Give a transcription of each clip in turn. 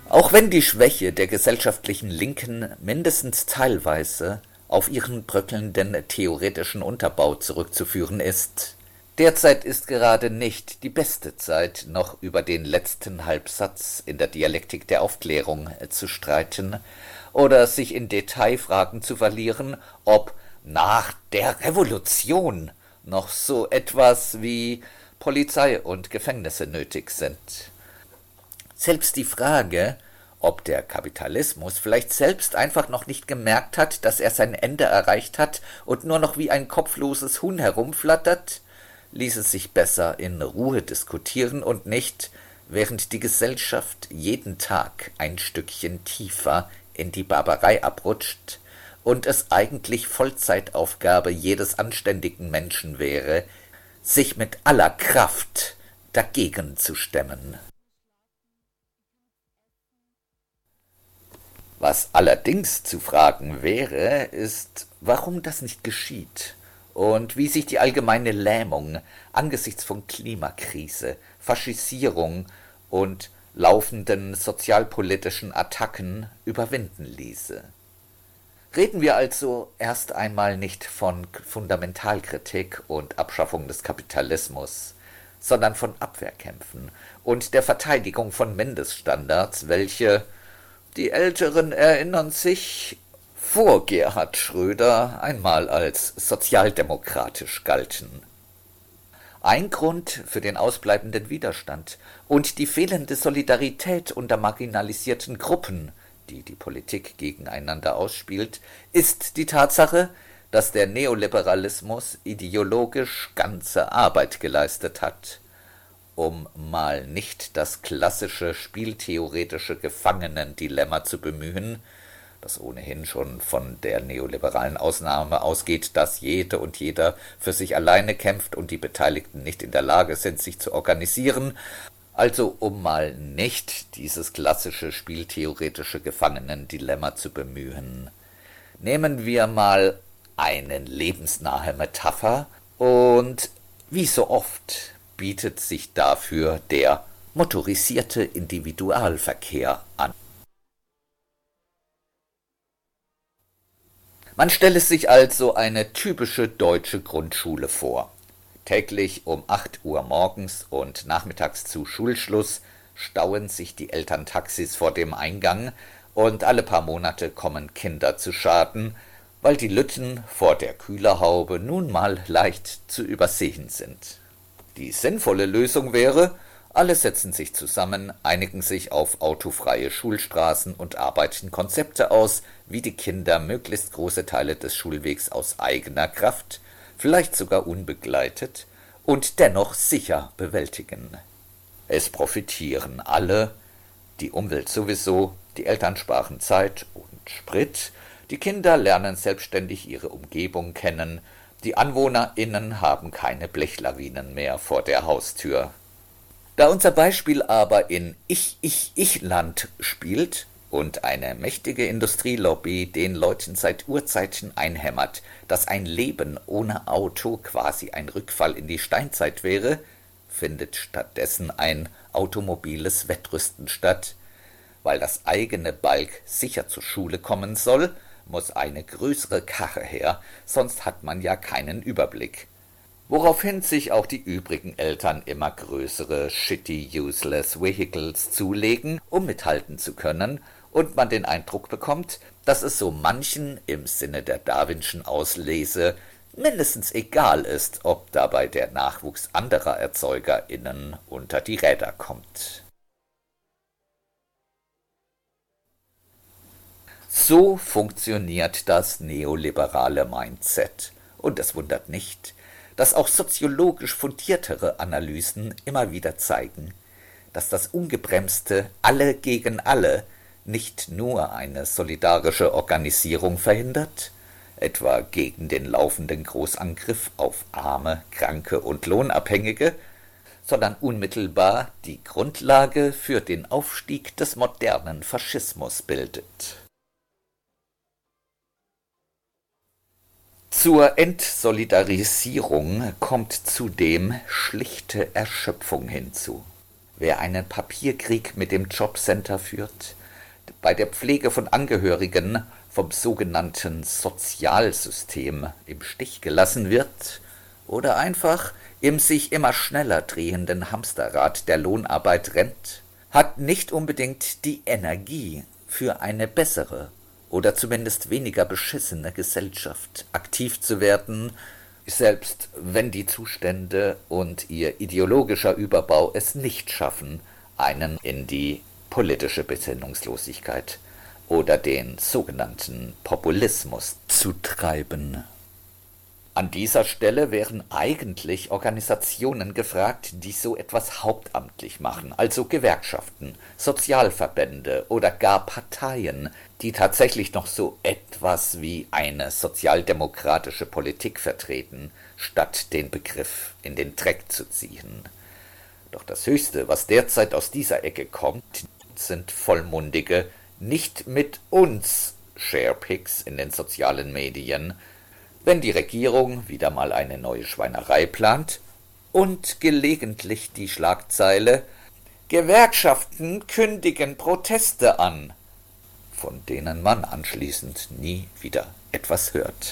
Auch wenn die Schwäche der gesellschaftlichen Linken mindestens teilweise auf ihren bröckelnden theoretischen Unterbau zurückzuführen ist. Derzeit ist gerade nicht die beste Zeit, noch über den letzten Halbsatz in der Dialektik der Aufklärung zu streiten oder sich in Detailfragen zu verlieren, ob nach der Revolution noch so etwas wie Polizei und Gefängnisse nötig sind. Selbst die Frage, ob der Kapitalismus vielleicht selbst einfach noch nicht gemerkt hat, dass er sein Ende erreicht hat und nur noch wie ein kopfloses Huhn herumflattert, ließe sich besser in Ruhe diskutieren und nicht, während die Gesellschaft jeden Tag ein Stückchen tiefer in die Barbarei abrutscht und es eigentlich Vollzeitaufgabe jedes anständigen Menschen wäre, sich mit aller Kraft dagegen zu stemmen. Was allerdings zu fragen wäre, ist, warum das nicht geschieht und wie sich die allgemeine Lähmung angesichts von Klimakrise, Faschisierung und laufenden sozialpolitischen Attacken überwinden ließe. Reden wir also erst einmal nicht von Fundamentalkritik und Abschaffung des Kapitalismus, sondern von Abwehrkämpfen und der Verteidigung von Mindeststandards, welche, die Älteren erinnern sich, vor Gerhard Schröder einmal als sozialdemokratisch galten. Ein Grund für den ausbleibenden Widerstand und die fehlende Solidarität unter marginalisierten Gruppen, die die Politik gegeneinander ausspielt, ist die Tatsache, dass der Neoliberalismus ideologisch ganze Arbeit geleistet hat, um mal nicht das klassische spieltheoretische Gefangenendilemma zu bemühen, das ohnehin schon von der neoliberalen Ausnahme ausgeht, dass jede und jeder für sich alleine kämpft und die Beteiligten nicht in der Lage sind, sich zu organisieren, also um mal nicht dieses klassische spieltheoretische Gefangenendilemma zu bemühen. Nehmen wir mal eine lebensnahe Metapher und wie so oft bietet sich dafür der motorisierte Individualverkehr an. Man stelle sich also eine typische deutsche Grundschule vor. Täglich um 8 Uhr morgens und nachmittags zu Schulschluss stauen sich die Elterntaxis vor dem Eingang und alle paar Monate kommen Kinder zu Schaden, weil die Lütten vor der Kühlerhaube nun mal leicht zu übersehen sind. Die sinnvolle Lösung wäre, alle setzen sich zusammen, einigen sich auf autofreie Schulstraßen und arbeiten Konzepte aus, wie die Kinder möglichst große Teile des Schulwegs aus eigener Kraft, vielleicht sogar unbegleitet, und dennoch sicher bewältigen. Es profitieren alle, die Umwelt sowieso, die Eltern sparen Zeit und Sprit, die Kinder lernen selbstständig ihre Umgebung kennen, die AnwohnerInnen haben keine Blechlawinen mehr vor der Haustür. Da unser Beispiel aber in Ich-Ich-Ich-Land spielt und eine mächtige Industrielobby den Leuten seit Urzeiten einhämmert, dass ein Leben ohne Auto quasi ein Rückfall in die Steinzeit wäre, findet stattdessen ein automobiles Wettrüsten statt. Weil das eigene Balk sicher zur Schule kommen soll, muss eine größere Karre her, sonst hat man ja keinen Überblick. Woraufhin sich auch die übrigen Eltern immer größere shitty useless vehicles zulegen, um mithalten zu können, und man den Eindruck bekommt, dass es so manchen im Sinne der Darwinschen Auslese mindestens egal ist, ob dabei der Nachwuchs anderer ErzeugerInnen unter die Räder kommt. So funktioniert das neoliberale Mindset. Und es wundert nicht, dass auch soziologisch fundiertere Analysen immer wieder zeigen, dass das ungebremste Alle gegen Alle nicht nur eine solidarische Organisierung verhindert, etwa gegen den laufenden Großangriff auf Arme, Kranke und Lohnabhängige, sondern unmittelbar die Grundlage für den Aufstieg des modernen Faschismus bildet. Zur Entsolidarisierung kommt zudem schlichte Erschöpfung hinzu. wer einen Papierkrieg mit dem Jobcenter führt, bei der Pflege von Angehörigen vom sogenannten Sozialsystem im Stich gelassen wird oder einfach im sich immer schneller drehenden Hamsterrad der Lohnarbeit rennt, hat nicht unbedingt die Energie für eine bessere oder zumindest weniger beschissene Gesellschaft aktiv zu werden, selbst wenn die Zustände und ihr ideologischer Überbau es nicht schaffen, einen in die politische Besinnungslosigkeit oder den sogenannten Populismus zu treiben. An dieser Stelle wären eigentlich Organisationen gefragt, die so etwas hauptamtlich machen, also Gewerkschaften, Sozialverbände oder gar Parteien, die tatsächlich noch so etwas wie eine sozialdemokratische Politik vertreten, statt den Begriff in den Dreck zu ziehen. Doch das Höchste, was derzeit aus dieser Ecke kommt, sind vollmundige, nicht mit uns Sharepics in den sozialen Medien, wenn die Regierung wieder mal eine neue Schweinerei plant und gelegentlich die Schlagzeile »Gewerkschaften kündigen Proteste an«, von denen man anschließend nie wieder etwas hört.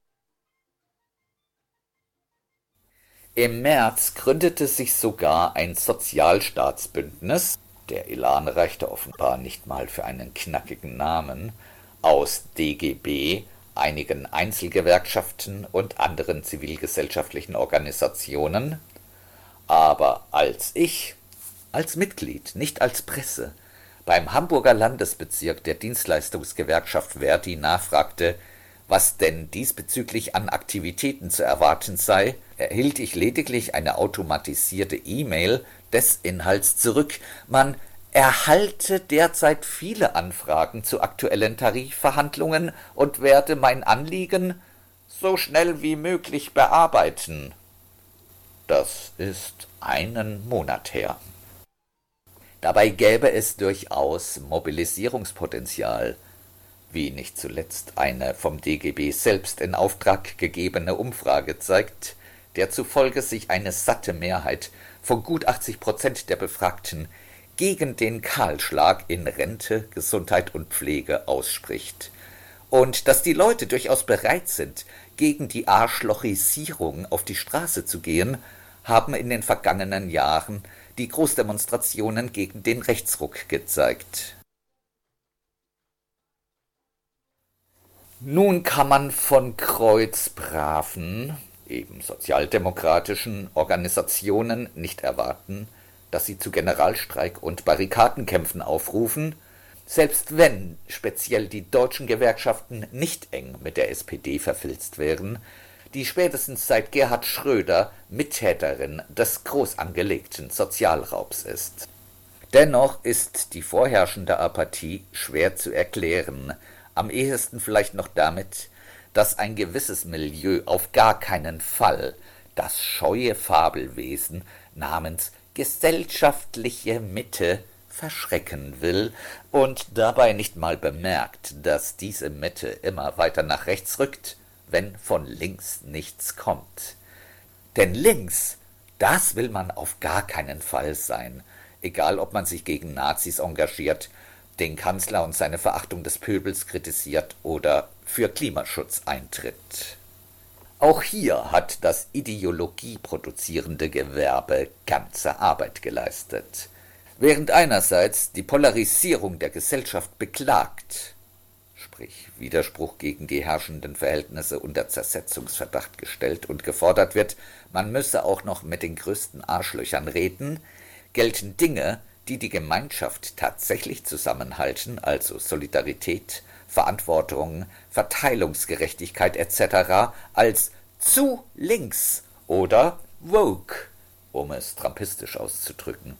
Im März gründete sich sogar ein Sozialstaatsbündnis, der Elan reichte offenbar nicht mal für einen knackigen Namen, aus DGB, einigen Einzelgewerkschaften und anderen zivilgesellschaftlichen Organisationen, aber als Mitglied, nicht als Presse, beim Hamburger Landesbezirk der Dienstleistungsgewerkschaft Verdi nachfragte, was denn diesbezüglich an Aktivitäten zu erwarten sei, erhielt ich lediglich eine automatisierte E-Mail des Inhalts zurück, man erhalte derzeit viele Anfragen zu aktuellen Tarifverhandlungen und werde mein Anliegen so schnell wie möglich bearbeiten. Das ist einen Monat her. Dabei gäbe es durchaus Mobilisierungspotenzial, wie nicht zuletzt eine vom DGB selbst in Auftrag gegebene Umfrage zeigt, der zufolge sich eine satte Mehrheit von gut 80% der Befragten gegen den Kahlschlag in Rente, Gesundheit und Pflege ausspricht. Und dass die Leute durchaus bereit sind, gegen die Arschlochisierung auf die Straße zu gehen, haben in den vergangenen Jahren die Großdemonstrationen gegen den Rechtsruck gezeigt. Nun kann man von kreuzbraven, eben sozialdemokratischen Organisationen nicht erwarten, dass sie zu Generalstreik und Barrikadenkämpfen aufrufen, selbst wenn speziell die deutschen Gewerkschaften nicht eng mit der SPD verfilzt wären, die spätestens seit Gerhard Schröder Mittäterin des groß angelegten Sozialraubs ist. Dennoch ist die vorherrschende Apathie schwer zu erklären, am ehesten vielleicht noch damit, dass ein gewisses Milieu auf gar keinen Fall das scheue Fabelwesen namens gesellschaftliche Mitte verschrecken will und dabei nicht mal bemerkt, dass diese Mitte immer weiter nach rechts rückt, wenn von links nichts kommt. Denn links, das will man auf gar keinen Fall sein, egal ob man sich gegen Nazis engagiert, den Kanzler und seine Verachtung des Pöbels kritisiert oder für Klimaschutz eintritt. Auch hier hat das ideologieproduzierende Gewerbe ganze Arbeit geleistet. Während einerseits die Polarisierung der Gesellschaft beklagt, sprich Widerspruch gegen die herrschenden Verhältnisse unter Zersetzungsverdacht gestellt und gefordert wird, man müsse auch noch mit den größten Arschlöchern reden, gelten Dinge, die die Gemeinschaft tatsächlich zusammenhalten, also Solidarität, Verantwortung, Verteilungsgerechtigkeit etc., als zu links oder woke, um es trumpistisch auszudrücken.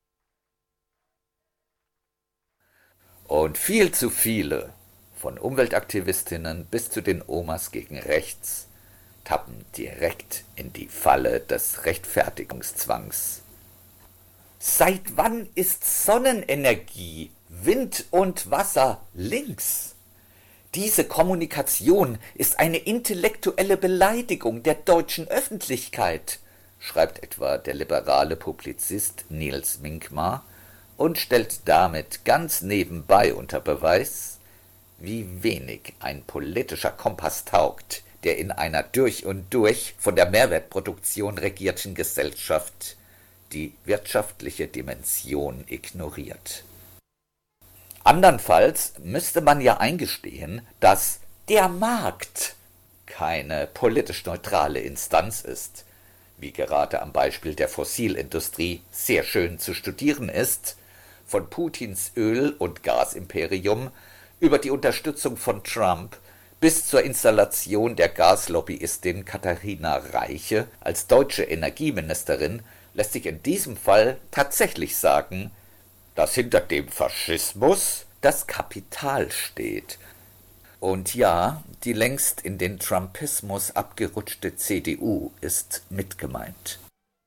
Und viel zu viele, von Umweltaktivistinnen bis zu den Omas gegen rechts, tappen direkt in die Falle des Rechtfertigungszwangs. Seit wann ist Sonnenenergie, Wind und Wasser links? Diese Kommunikation ist eine intellektuelle Beleidigung der deutschen Öffentlichkeit. schreibt etwa der liberale Publizist Niels Minkmar und stellt damit ganz nebenbei unter Beweis, wie wenig ein politischer Kompass taugt, der in einer durch und durch von der Mehrwertproduktion regierten Gesellschaft die wirtschaftliche Dimension ignoriert. Andernfalls müsste man ja eingestehen, dass der Markt keine politisch neutrale Instanz ist, wie gerade am Beispiel der Fossilindustrie sehr schön zu studieren ist, von Putins Öl- und Gasimperium über die Unterstützung von Trump bis zur Installation der Gaslobbyistin Katharina Reiche als deutsche Energieministerin lässt sich in diesem Fall tatsächlich sagen, dass hinter dem Faschismus das Kapital steht. Und ja, die längst in den Trumpismus abgerutschte CDU ist mitgemeint.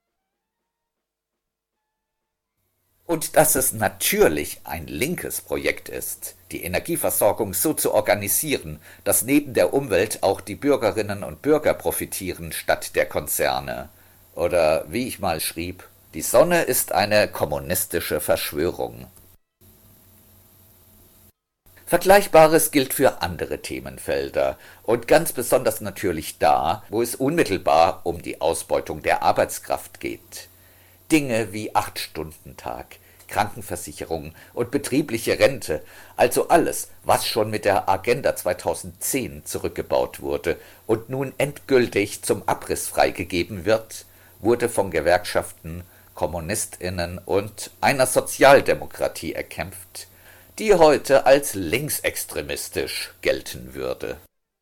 Und dass es natürlich ein linkes Projekt ist, die Energieversorgung so zu organisieren, dass neben der Umwelt auch die Bürgerinnen und Bürger profitieren statt der Konzerne. Oder wie ich mal schrieb, die Sonne ist eine kommunistische Verschwörung. Vergleichbares gilt für andere Themenfelder und ganz besonders natürlich da, wo es unmittelbar um die Ausbeutung der Arbeitskraft geht. Dinge wie 8-Stunden-Tag, Krankenversicherung und betriebliche Rente, also alles, was schon mit der Agenda 2010 zurückgebaut wurde und nun endgültig zum Abriss freigegeben wird, wurde von Gewerkschaften, KommunistInnen und einer Sozialdemokratie erkämpft, die heute als linksextremistisch gelten würde.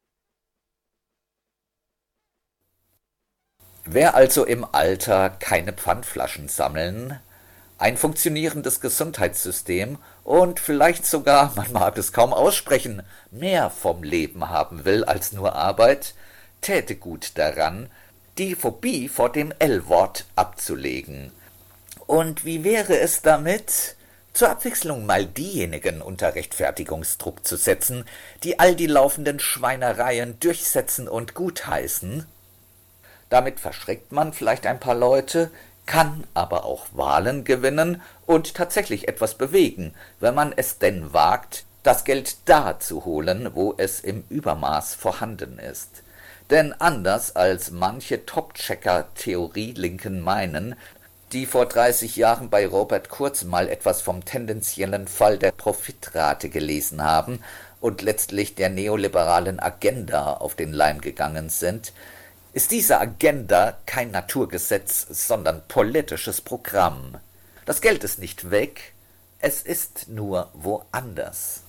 Wer also im Alter keine Pfandflaschen sammeln, ein funktionierendes Gesundheitssystem und vielleicht sogar, man mag es kaum aussprechen, mehr vom Leben haben will als nur Arbeit, täte gut daran, die Phobie vor dem L-Wort abzulegen. Und wie wäre es damit, zur Abwechslung mal diejenigen unter Rechtfertigungsdruck zu setzen, die all die laufenden Schweinereien durchsetzen und gutheißen? Damit verschreckt man vielleicht ein paar Leute, kann aber auch Wahlen gewinnen und tatsächlich etwas bewegen, wenn man es denn wagt, das Geld da zu holen, wo es im Übermaß vorhanden ist. Denn anders als manche Top-Checker-Theorie-Linken meinen, die vor 30 Jahren bei Robert Kurz mal etwas vom tendenziellen Fall der Profitrate gelesen haben und letztlich der neoliberalen Agenda auf den Leim gegangen sind, ist diese Agenda kein Naturgesetz, sondern politisches Programm. Das Geld ist nicht weg, es ist nur woanders.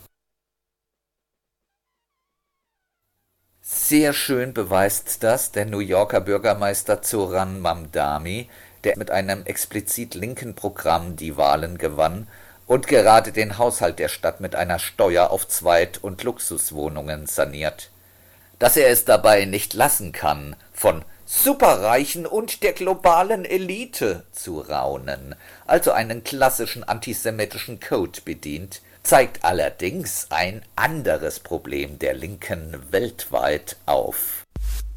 Sehr schön beweist das der New Yorker Bürgermeister Zoran Mamdani, der mit einem explizit linken Programm die Wahlen gewann und gerade den Haushalt der Stadt mit einer Steuer auf Zweit- und Luxuswohnungen saniert. Dass er es dabei nicht lassen kann, von Superreichen und der globalen Elite zu raunen, also einen klassischen antisemitischen Code bedient, zeigt allerdings ein anderes Problem der Linken weltweit auf.